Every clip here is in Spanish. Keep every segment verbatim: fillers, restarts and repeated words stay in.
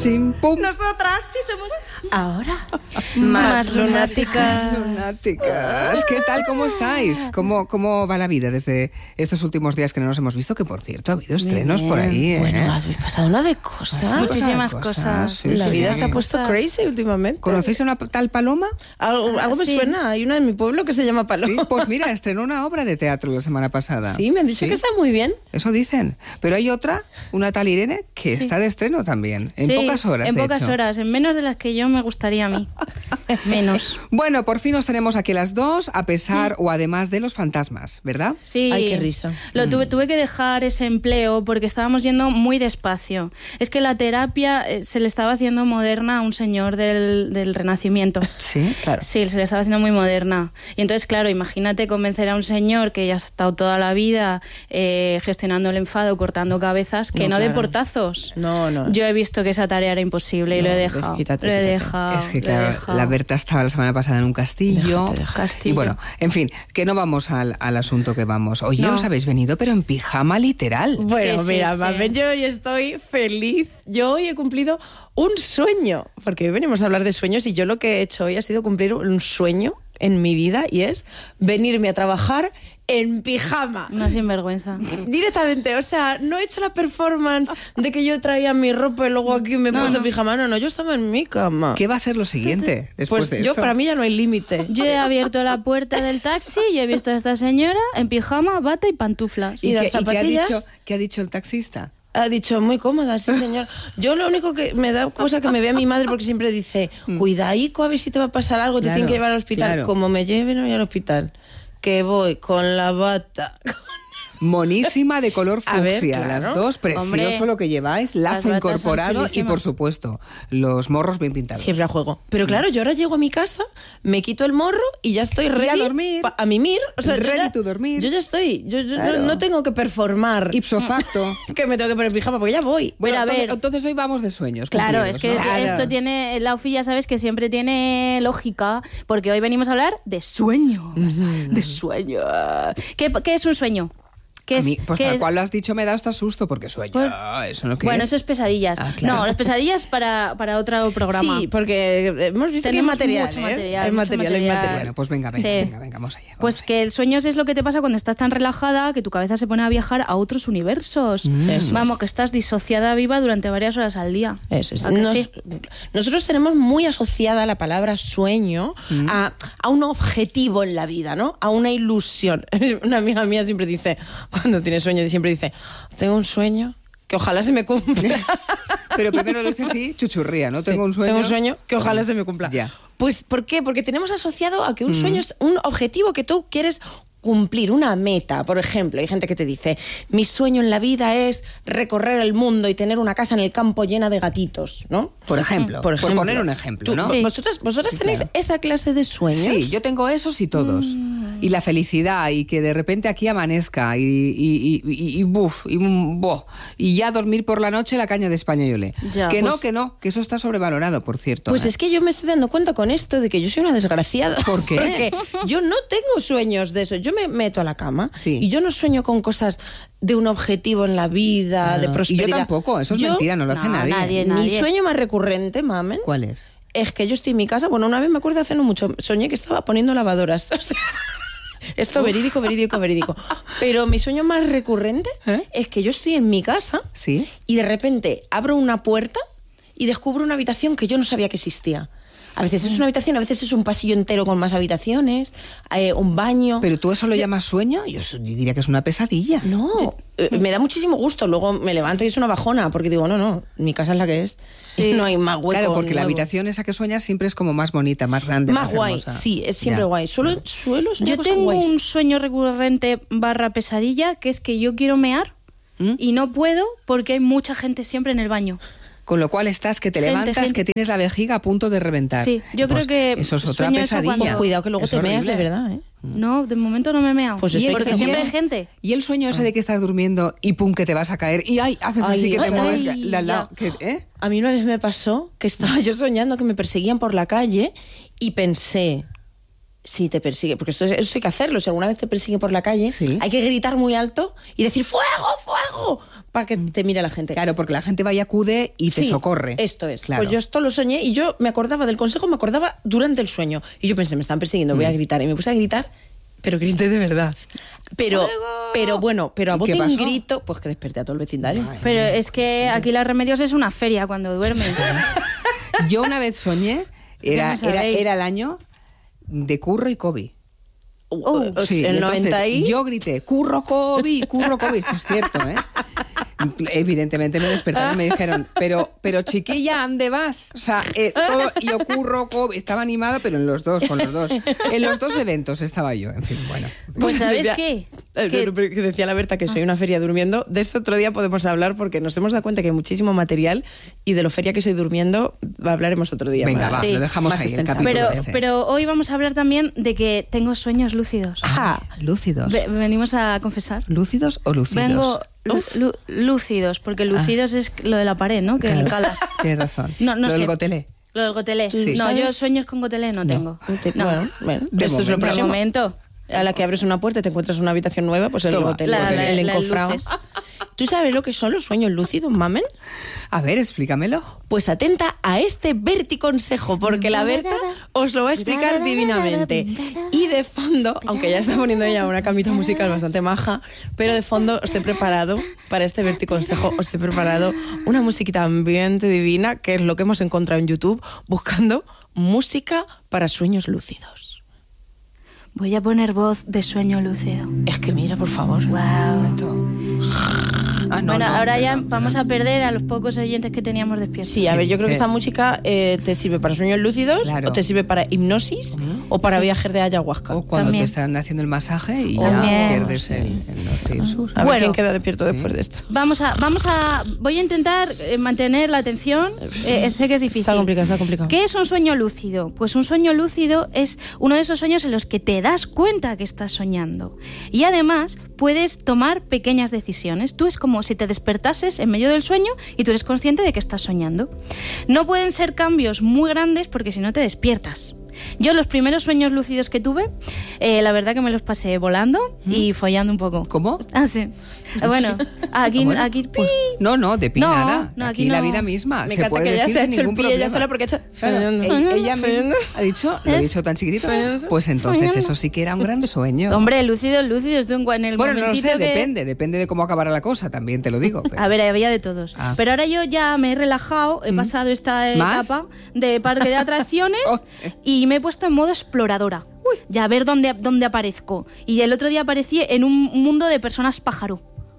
Chimpum. Nosotras sí somos ahora Más lunáticas. Lunáticas. ¿Qué tal? ¿Cómo estáis? ¿Cómo, ¿Cómo va la vida desde estos últimos días que no nos hemos visto? Que, por cierto, ha habido estrenos por ahí, ¿eh? Bueno, has pasado una de cosas. Muchísimas cosas, cosas. sí, La sí, vida sí. se ha puesto crazy últimamente. ¿Conocéis a una tal Paloma? Algo, algo me Sí. suena. Hay una en mi pueblo que se llama Paloma. Sí, pues mira, estrenó una obra de teatro la semana pasada. Sí, me han dicho Sí, que está muy bien. Eso dicen. Pero hay otra, una tal Irene, que está de estreno también. En Sí, pocas horas, En de pocas hecho. horas, en menos de las que yo me gustaría a mí. Menos. Bueno, por fin nos tenemos aquí las dos, a pesar o además de los fantasmas, ¿verdad? Sí. Ay, qué risa. Lo tuve, tuve que dejar ese empleo porque estábamos yendo muy despacio. Es que la terapia eh, se le estaba haciendo moderna a un señor del, del Renacimiento. Sí, claro. Sí, se le estaba haciendo muy moderna. Y entonces, claro, imagínate convencer a un señor que ya ha estado toda la vida eh, gestionando el enfado, cortando cabezas, que no, No, de claro. portazos. No, no. Yo he visto que esa tarea era imposible y No, lo he dejado. quítate, lo he quítate. dejado. Es que, lo he claro, dejado. la Berta estaba la semana pasada en un castillo. Déjate, déjate. Castillo. Y bueno, en fin, que no vamos al, al asunto que vamos. Oye, No. os habéis venido, pero en pijama literal. Bueno, Sí, sí, mira, sí. Mamen, yo hoy estoy feliz. Yo hoy he cumplido un sueño, porque hoy venimos a hablar de sueños y yo lo que he hecho hoy ha sido cumplir un sueño en mi vida y es venirme a trabajar en pijama. Una sinvergüenza. Directamente, o sea, no he hecho la performance de que yo traía mi ropa y luego aquí me he No, puesto no. pijama. No, no, yo estaba en mi cama. ¿Qué va a ser lo siguiente después Pues de yo, esto? para mí ya no hay límite. Yo he abierto la puerta del taxi y he visto a esta señora en pijama, bata y pantuflas. ¿Y, ¿Y qué, las y qué ha zapatillas? dicho, qué ha dicho el taxista? Ha dicho, muy cómoda, sí, señor. Yo lo único que me da cosa que me vea mi madre porque siempre dice, cuidaico, a ver si te va a pasar algo, te Claro, tienen que llevar al hospital. claro. Como me lleven hoy al hospital, que voy con la bata... Monísima, de color A ver, fucsia, claro. las dos, precioso Hombre, lo que lleváis, las lazo batas son incorporado y, chulísimas. por supuesto, los morros bien pintados. Siempre a juego. Pero claro, yo ahora llego a mi casa, me quito el morro y ya estoy ready a dormir. pa- a mimir. O sea, yo Ready ya- to dormir. Yo ya estoy. Yo, yo Claro. no, no tengo que performar. Ipso facto. Que me tengo que poner pijama porque ya voy. Bueno, Pero a entonces, ver. entonces hoy vamos de sueños. Claro, cumplidos, es que ¿no? Claro. esto tiene, la U F I ya sabes que siempre tiene lógica, porque hoy venimos a hablar de sueños, de sueño. ¿Qué, qué es un sueño? ¿Qué A es, mí, pues qué tal es- cual lo has dicho, me da hasta susto porque sueño. Pues- Eso no que Bueno, es. eso es pesadillas. Ah, claro. No, las pesadillas para, para otro programa. Sí, porque hemos visto que hay Tenemos material, mucho ¿eh? material, Hay mucho material, hay material. material. Bueno, pues venga, venga, Sí. venga, venga, vamos allá. vamos Pues allá. que el sueño es lo que te pasa cuando estás tan relajada que tu cabeza se pone a viajar a otros universos. Eso Vamos, es. que estás disociada viva durante varias horas al día. Eso es. ¿A que Nos- sí? Nosotros tenemos muy asociada la palabra sueño a, a un objetivo en la vida, ¿no? A una ilusión. Una amiga mía siempre dice, cuando tiene sueño, siempre dice, tengo un sueño que ojalá se me cumpla. Pero primero lo dices así, chuchurría, ¿no? Sí, Tengo un sueño. Tengo un sueño que ojalá se me cumpla. Ya. Pues, ¿por qué? Porque tenemos asociado a que un sueño es un objetivo que tú quieres cumplir, una meta. Por ejemplo, hay gente que te dice, mi sueño en la vida es recorrer el mundo y tener una casa en el campo llena de gatitos, ¿no? Por ejemplo, por, ejemplo. poner un ejemplo, Tú- ¿no? Sí. ¿Vosotras, vosotras Sí, tenéis claro. esa clase de sueños? Sí, yo tengo esos y todos. Y la felicidad, y que de repente aquí amanezca, y, y, y, y, y buf, y, mm, boh, y ya dormir por la noche la caña de España y olé. Ya, que no, pues- que no, que eso está sobrevalorado, por cierto. Pues ¿eh? es que yo me estoy dando cuenta con esto de que yo soy una desgraciada. ¿Por qué? Porque yo no tengo sueños de eso. Yo me meto a la cama Sí. y yo no sueño con cosas de un objetivo en la vida, Ah, de y yo prosperidad. tampoco, eso es mentira, no lo hace no, nadie. nadie. Mi sueño más recurrente, mamen, ¿Cuál es? es que yo estoy en mi casa. Bueno, una vez me acuerdo hace no mucho, soñé que estaba poniendo lavadoras. O sea, esto verídico, verídico, verídico. Pero mi sueño más recurrente ¿Eh? es que yo estoy en mi casa ¿Sí? y de repente abro una puerta y descubro una habitación que yo no sabía que existía. A veces es una habitación, a veces es un pasillo entero con más habitaciones, eh, un baño. ¿Pero tú eso lo llamas sueño? Yo so- diría que es una pesadilla. No, eh, me da muchísimo gusto. Luego me levanto y es una bajona, porque digo, no, no, mi casa es la que es. Sí. No hay más hueco. Claro, porque la nuevo. habitación esa que sueñas siempre es como más bonita, más grande, más, Más guay, hermosa. sí, es siempre Ya. guay. Suelo, suelo soñar Yo cosas tengo guays. un sueño recurrente barra pesadilla, que es que yo quiero mear ¿Mm? y no puedo porque hay mucha gente siempre en el baño. Con lo cual estás que te Gente, levantas, gente. que tienes la vejiga a punto de reventar. Sí, yo Pues creo que eso es otra sueño eso pesadilla. cuando- Pues cuidado que luego Es te meas de horrible. verdad, ¿eh? No, de momento no me he meado. Pues Y estoy el- porque que siempre también- hay gente. Y el sueño ese de que estás durmiendo y pum, que te vas a caer y ay, haces así Ay, que te ay, mueves. ay, la- la- ya. que- ¿eh? A mí una vez me pasó que estaba yo soñando que me perseguían por la calle y pensé, si te persigue, porque esto, esto hay que hacerlo, si alguna vez te persigue por la calle, Sí. hay que gritar muy alto y decir ¡fuego, fuego! Para que te mire la gente. Claro, porque la gente va y acude y te Sí, socorre. Esto es. Claro. Pues yo esto lo soñé y yo me acordaba del consejo, me acordaba durante el sueño. Y yo pensé, me están persiguiendo, voy a gritar. Y me puse a gritar, pero grité de verdad. Pero, pero bueno, pero a ¿Y voz qué de un pasó? grito, pues que desperté a todo el vecindario. Pero es que aquí las Remedios es una feria cuando duermes. Yo una vez soñé, era, Ya no era, sabéis. era el año de Curro y Kobe. Oh, o Sí, sea, el entonces, noventa y... yo grité, Curro Kobe, Curro Kobe, esto es cierto, ¿eh? Evidentemente me despertaron y me dijeron, pero, pero chiquilla, ¿dónde vas? O sea, eh, todo, yo Curro Kobe, estaba animado, pero en los dos, con los dos. En los dos eventos estaba yo, en fin, bueno. Pues ¿sabes decía- qué? Eh, Que- no, pero que decía la Berta que soy una feria durmiendo. De eso otro día podemos hablar porque nos hemos dado cuenta que hay muchísimo material y de lo feria que soy durmiendo hablaremos otro día. Venga, más. va, Sí. lo dejamos Más ahí, el extensamente. capítulo Pero, este. pero hoy vamos a hablar también de que tengo sueños lúcidos. Ah, Lúcidos. Ve- venimos a confesar. ¿Lúcidos o lúcidos? Vengo lu- lu- lúcidos, porque lúcidos es lo de la pared, ¿no? Que Claro, calas. tienes razón. No, no Lo sé. del gotelé. Lo del gotelé. Sí. No, yo ¿Sabes? sueños con gotelé no tengo. No. Bueno, bueno, De esto es lo momento. De próximo. momento. A la que abres una puerta y te encuentras una habitación nueva, pues el Toma, hotel, la- el, la- el las encofrado. luces. ¿Tú sabes lo que son los sueños lúcidos, mamen? A ver, explícamelo. Pues atenta a este verticonsejo, porque la Berta os lo va a explicar divinamente. Y de fondo, aunque ya está poniendo ella una camita musical bastante maja, pero de fondo os he preparado, para este verticonsejo, os he preparado una musiquita ambiente divina, que es lo que hemos encontrado en YouTube, buscando música para sueños lúcidos. Voy a poner voz de sueño lúcido. Es que mira, por favor. Wow. Ah, no, bueno, no, ahora ya perdón, vamos perdón. a perder a los pocos oyentes que teníamos despiertos. Sí, a ver, yo creo que esta Es- música eh, te sirve para sueños lúcidos, Claro. o te sirve para hipnosis, o para viajes de ayahuasca. O cuando También. te están haciendo el masaje y También. ya pierdes el, el norte y el sur. A ver Bueno. quién queda despierto después de esto. Vamos a, vamos a, voy a intentar eh, mantener la atención. Eh, sé que es difícil. Está complicado, está complicado. ¿Qué es un sueño lúcido? Pues un sueño lúcido es uno de esos sueños en los que te das cuenta que estás soñando. Y además puedes tomar pequeñas decisiones. Tú es como si te despertases en medio del sueño y tú eres consciente de que estás soñando. No pueden ser cambios muy grandes porque si no te despiertas. Yo los primeros sueños lúcidos que tuve, eh, la verdad que me los pasé volando y follando un poco. ¿Cómo? Ah, sí. Eh, Bueno, aquí, Ah, bueno, aquí pues, no, no, de pi No, nada. no, aquí aquí la no. vida misma. Me se encanta puede que ella decir se ha sin hecho el ningún pi ella problema. sola porque ha hecho... Claro, Follando, ella, ella follando. misma ha dicho, lo he dicho tan chiquitito, Follando. pues entonces eso sí que era un gran sueño. Hombre, lúcido, lúcido, estoy en en el bueno, no lo momentito sé, que... depende, depende de cómo acabará la cosa, también te lo digo. pero- A ver, había de todos. Ah. Pero ahora yo ya me he relajado, he pasado esta ¿Más? etapa de parque de atracciones Oh. y me he puesto en modo exploradora. Ya a ver dónde, dónde aparezco. Y el otro día aparecí en un mundo de personas pájaro.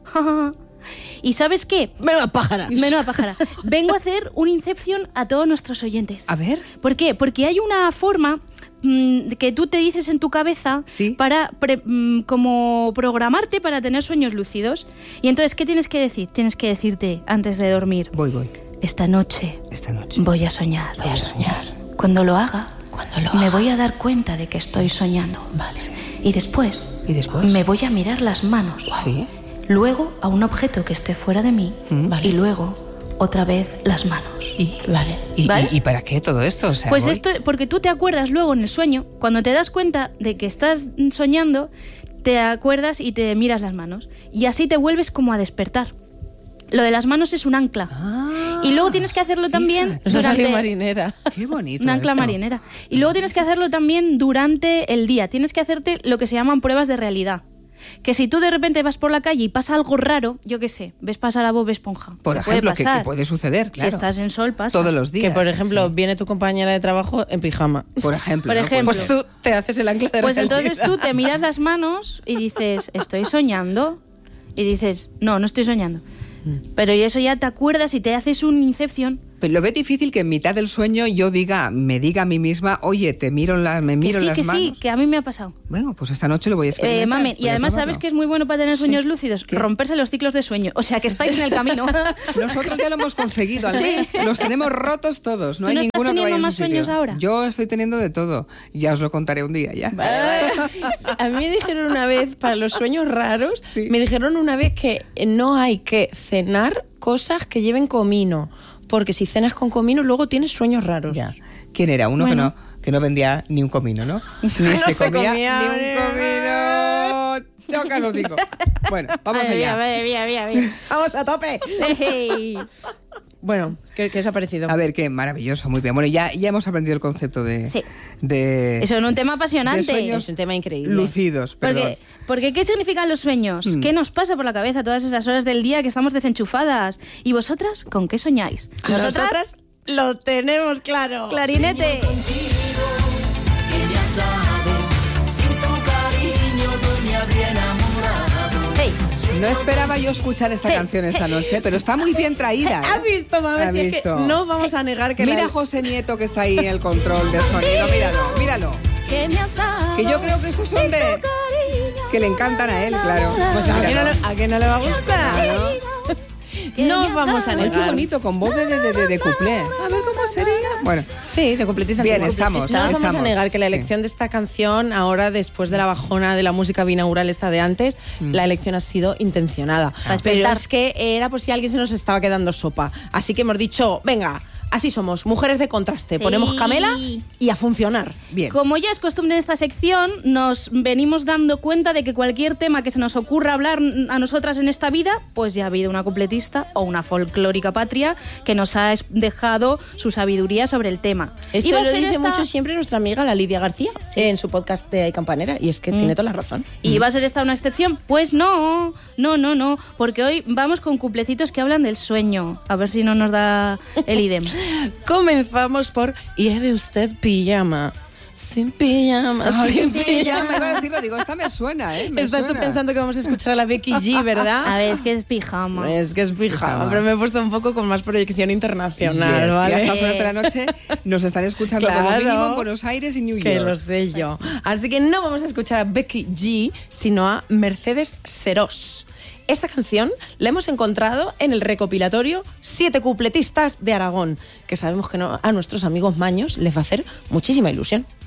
¿Y sabes qué? Menuda pájara. Menuda pájara. Vengo a hacer un Inception a todos nuestros oyentes. A ver. ¿Por qué? Porque hay una forma mm, que tú te dices en tu cabeza Sí. para pre- mm, como programarte para tener sueños lúcidos. Y entonces, ¿qué tienes que decir? Tienes que decirte antes de dormir: Voy, voy. esta noche Esta noche. voy a soñar. Voy a soñar. Cuando lo haga, Cuando lo me haga. voy a dar cuenta de que estoy soñando. Vale. Y después, ¿Y después? me voy a mirar las manos. Sí. Luego a un objeto que esté fuera de mí. Mm. Vale. Y luego otra vez las manos. Y, Vale. ¿Y, ¿Vale? y- y para qué todo esto? O sea, Pues voy- esto, porque tú te acuerdas luego en el sueño, cuando te das cuenta de que estás soñando, te acuerdas y te miras las manos. Y así te vuelves como a despertar. Lo de las manos es un ancla. Ah, Y luego tienes que hacerlo también fíjate. Eso durante... salió marinera. Qué bonito. Una ancla esto. marinera. Y luego tienes que hacerlo también durante el día. Tienes que hacerte lo que se llaman pruebas de realidad. Que si tú de repente vas por la calle y pasa algo raro, yo qué sé, ves pasar a Bob Esponja. Por que ejemplo, puede que, pasar. que puede suceder, claro. Si estás en sol, pasa. Todos los días. Que, por ejemplo, sí. viene tu compañera de trabajo en pijama. Por ejemplo. Por ¿no? ejemplo. Pues tú te haces el ancla de Pues realidad. entonces tú te miras las manos y dices, estoy soñando. Y dices, no, no estoy soñando. Pero y eso ya te acuerdas y te haces un Inception. Pero lo veo difícil que en mitad del sueño yo diga, me diga a mí misma, oye, te miro en la, me Que miro en sí, las que manos. sí, que a mí me ha pasado. Bueno, pues esta noche lo voy a experimentar. Eh, mamen, y voy a además, probarlo. ¿sabes que es muy bueno para tener sueños lúcidos? ¿Qué? Romperse los ciclos de sueño. O sea, que estáis en el camino. Nosotros ya lo hemos conseguido, al Sí. menos los tenemos rotos todos. No ¿Tú hay no estás ninguno que teniendo vaya en más su sitio. sueños ahora? Yo estoy teniendo de todo. Ya os lo contaré un día, ya. A mí me dijeron una vez, para los sueños raros, Sí. me dijeron una vez que no hay que cenar cosas que lleven comino, porque si cenas con comino luego tienes sueños raros. Ya. ¿Quién era? Uno Bueno. que no... que no vendía ni un comino, ¿no? Ni No se, se comía, comía ni un comino. Chocas, os digo. Bueno, vamos Ay, allá. a ver, a ver, a ver. ¡Vamos a tope! Hey. Bueno, ¿qué, qué os ha parecido? A ver, qué maravilloso, muy bien. Bueno, ya, ya hemos aprendido el concepto de... Sí. de Eso es un tema apasionante. de sueños Es un tema increíble. lucidos, perdón. Porque, porque ¿qué significan los sueños? Mm. ¿Qué nos pasa por la cabeza todas esas horas del día que estamos desenchufadas? ¿Y vosotras con qué soñáis? Nosotras lo tenemos claro. Clarinete. Hey. No esperaba yo escuchar esta Hey, canción esta hey, noche, pero está muy bien traída. ¿eh? ¿Has visto, mami? ¿Has Si es que visto? no vamos a negar que Mira la... a José Nieto que está ahí en el control del sonido, míralo, míralo. ¿Qué me has dado? Que yo creo que estos son de... que le encantan a él, claro. Pues ¿A que, no míralo. le, a que no le va a gustar? Claro. No vamos a Ay, qué negar. bonito, con voz de, de, de, de cuplé. A ver cómo sería. Bueno, Sí, de completista. Bien, antiguo. estamos, No nos vamos a estamos. negar que la Sí. elección de esta canción, ahora después de la bajona de la música binaural esta de antes, la elección ha sido intencionada. Para Pero despertar. es que era por si alguien se nos estaba quedando sopa. Así que hemos dicho, venga, así somos, mujeres de contraste. Sí. Ponemos Camela y a funcionar. bien. Como ya es costumbre en esta sección, nos venimos dando cuenta de que cualquier tema que se nos ocurra hablar a nosotras en esta vida, pues ya ha habido una cupletista o una folclórica patria que nos ha es- dejado su sabiduría sobre el tema. Esto Iba a lo ser dice esta- mucho siempre nuestra amiga, la Lidia García, en su podcast de Ay Campanera, y es que tiene toda la razón. ¿Y va a ser esta una excepción? Pues no, no, no, no, porque hoy vamos con cuplecitos que hablan del sueño. A ver si no nos da el idem. Comenzamos por lleve usted pijama. Sin pijama, Ay, sin sí, ya pijama. me iba a decirlo, digo, esta me suena, ¿eh? Me Estás tú suena. pensando que vamos a escuchar a la Becky G, ¿verdad? A ver, es que es pijama. Es que es pijama, Pijama. pero me he puesto un poco con más proyección internacional, Yes, y a ¿vale? estas horas de la noche nos están escuchando como Claro. mínimo en Buenos Aires y New York. Que lo sé yo. Así que no vamos a escuchar a Becky G, sino a Mercedes Serós. Esta canción la hemos encontrado en el recopilatorio Siete cupletistas de Aragón, que sabemos que no- a nuestros amigos maños les va a hacer muchísima ilusión.